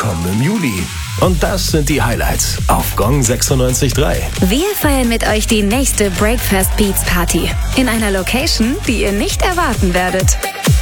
kommen im Juli. Und das sind die Highlights auf Gong 96.3. Wir feiern mit euch die nächste Breakfast Beats Party in einer Location, die ihr nicht erwarten werdet.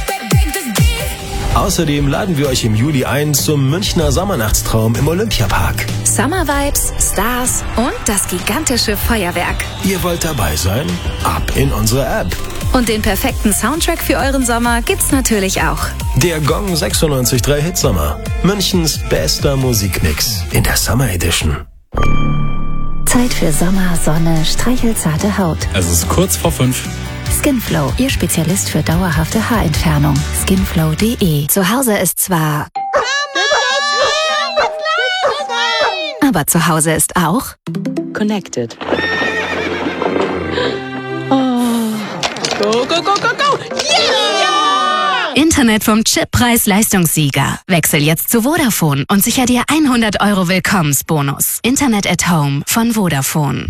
Außerdem laden wir euch im Juli ein zum Münchner Sommernachtstraum im Olympiapark. Summer Vibes, Stars und das gigantische Feuerwerk. Ihr wollt dabei sein? Ab in unsere App. Und den perfekten Soundtrack für euren Sommer gibt's natürlich auch. Der Gong 96.3 Hitsommer. Münchens bester Musikmix in der Summer Edition. Zeit für Sommer, Sonne, streichelzarte Haut. Es ist kurz vor 5. Skinflow, Ihr Spezialist für dauerhafte Haarentfernung. Skinflow.de. Zu Hause ist zwar... aber zu Hause ist auch... Connected. Oh. Go, go, go, go, go! Yeah! Internet vom Chippreis-Leistungssieger. Wechsel jetzt zu Vodafone und sicher dir 100 € Willkommensbonus. Internet at Home von Vodafone.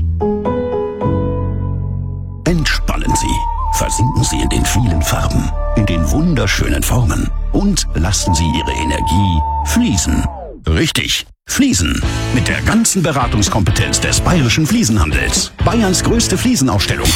Entspannen Sie. Versinken Sie in den vielen Farben, in den wunderschönen Formen und lassen Sie Ihre Energie fließen. Richtig, fließen. Mit der ganzen Beratungskompetenz des Bayerischen Fliesenhandels. Bayerns größte Fliesenausstellung.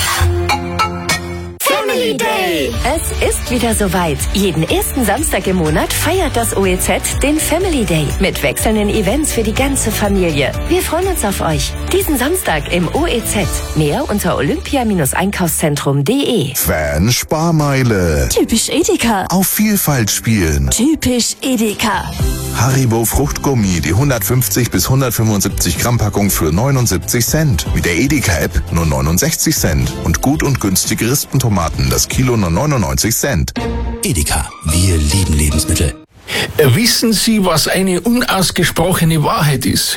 Family Day! Es ist wieder soweit. Jeden ersten Samstag im Monat feiert das OEZ den Family Day mit wechselnden Events für die ganze Familie. Wir freuen uns auf euch. Diesen Samstag im OEZ. Mehr unter olympia-einkaufszentrum.de. Fan-Sparmeile. Typisch Edeka. Auf Vielfalt spielen. Typisch Edeka. Haribo Fruchtgummi, die 150 bis 175 Gramm Packung für 79 Cent. Mit der Edeka-App nur 69 Cent. Und gut und günstige Rispentomaten, das Kilo nur 99 Cent. Edeka, wir lieben Lebensmittel. Wissen Sie, was eine unausgesprochene Wahrheit ist?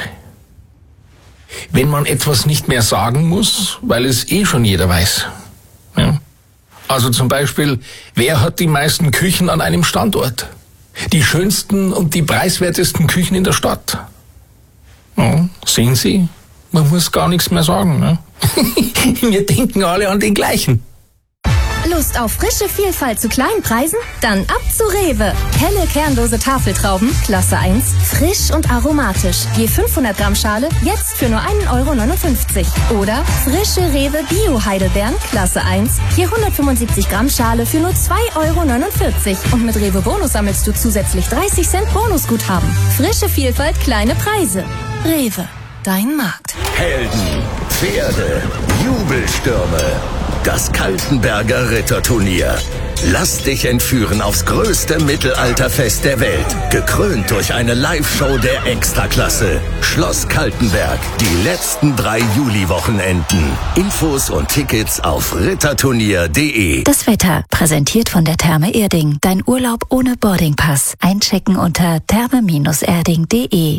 Wenn man etwas nicht mehr sagen muss, weil es schon jeder weiß. Ja? Also zum Beispiel, wer hat die meisten Küchen an einem Standort? Die schönsten und die preiswertesten Küchen in der Stadt. Ja, sehen Sie, man muss gar nichts mehr sagen. Ne? Wir denken alle an den gleichen. Lust auf frische Vielfalt zu kleinen Preisen? Dann ab zu Rewe. Helle kernlose Tafeltrauben, Klasse 1, frisch und aromatisch. Je 500 Gramm Schale, jetzt für nur 1,59 €. Oder frische Rewe Bio-Heidelbeeren, Klasse 1, je 175 Gramm Schale für nur 2,49 €. Und mit Rewe Bonus sammelst du zusätzlich 30 Cent Bonusguthaben. Frische Vielfalt, kleine Preise. Rewe, dein Markt. Helden, Pferde, Jubelstürme. Das Kaltenberger Ritterturnier. Lass dich entführen aufs größte Mittelalterfest der Welt. Gekrönt durch eine Live-Show der Extraklasse. Schloss Kaltenberg. Die letzten 3 Juli-Wochenenden. Infos und Tickets auf ritterturnier.de. Das Wetter, präsentiert von der Therme Erding. Dein Urlaub ohne Boardingpass. Einchecken unter therme-erding.de.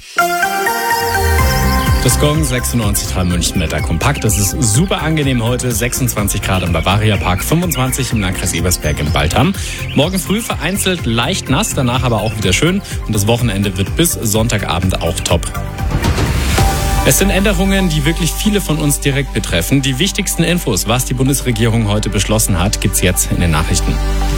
Das Gong 96.3 München Wetter kompakt. Es ist super angenehm heute. 26 Grad im Bavaria Park, 25 im Landkreis Ebersberg im Baltham. Morgen früh vereinzelt leicht nass, danach aber auch wieder schön. Und das Wochenende wird bis Sonntagabend auch top. Es sind Änderungen, die wirklich viele von uns direkt betreffen. Die wichtigsten Infos, was die Bundesregierung heute beschlossen hat, gibt's jetzt in den Nachrichten.